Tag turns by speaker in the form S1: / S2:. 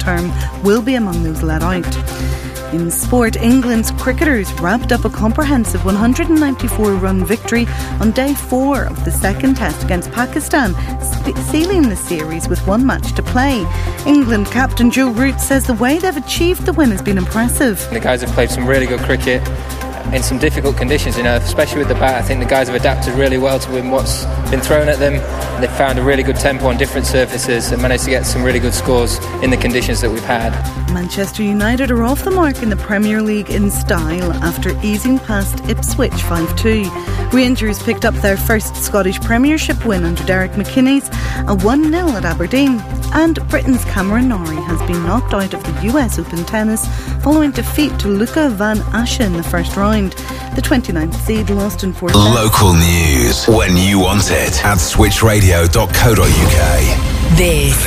S1: term will be among those let out. In sport, England's cricketers wrapped up a comprehensive 194-run victory on day 4 of the second test against Pakistan, sealing the series with one match to play. England captain Joe Root says the way they've achieved the win has been impressive.
S2: The guys have played some really good cricket in some difficult conditions, especially with the bat. I think the guys have adapted really well to what's been thrown at them. They've found a really good tempo on different surfaces and managed to get some really good scores in the conditions that we've had.
S1: Manchester United are off the mark in the Premier League in style after easing past Ipswich 5-2. Rangers picked up their first Scottish Premiership win under Derek McKinney's, a 1-0 at Aberdeen. And Britain's Cameron Norrie has been knocked out of the US Open tennis following defeat to Luca van Assche in the first round. The 29th seed lost in 4 sets.
S3: Local news when you want it at switchradio.co.uk.
S4: This